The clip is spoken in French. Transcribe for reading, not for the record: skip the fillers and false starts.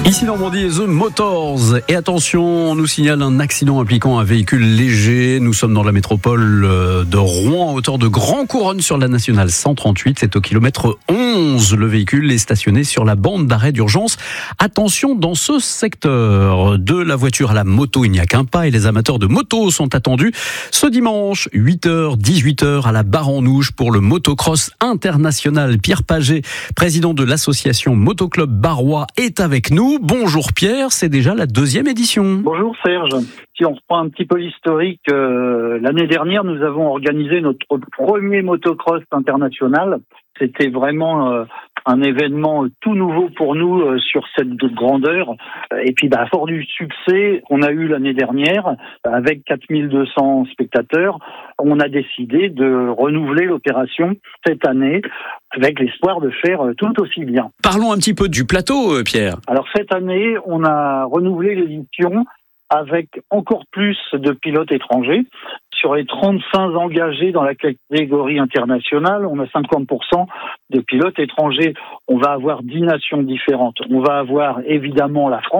Ici Normandie et The Motors. Et attention, on nous signale un accident impliquant un véhicule léger. Nous sommes dans la métropole de Rouen, à hauteur de Grand Couronne sur la nationale 138. C'est au kilomètre 11. Le véhicule est stationné sur la bande d'arrêt d'urgence. Attention dans ce secteur. De la voiture à la moto, il n'y a qu'un pas et les amateurs de moto sont attendus ce dimanche, 8h, 18h à la Barre-en-Ouge pour le motocross international. Pierre Paget, président de l'association Motoclub Barrois, est avec nous. Bonjour Pierre, c'est déjà la 2e édition. Bonjour Serge. Si on reprend un petit peu l'historique, l'année dernière, nous avons organisé notre premier motocross international. C'était vraiment un événement tout nouveau pour nous sur cette grandeur. Et puis, fort du succès qu'on a eu l'année dernière, avec 4200 spectateurs, on a décidé de renouveler l'opération cette année avec l'espoir de faire tout aussi bien. Parlons un petit peu du plateau, Pierre. Alors cette année, on a renouvelé l'édition avec encore plus de pilotes étrangers. Sur les 35 engagés dans la catégorie internationale, on a 50% de pilotes étrangers. On va avoir 10 nations différentes. On va avoir évidemment la France.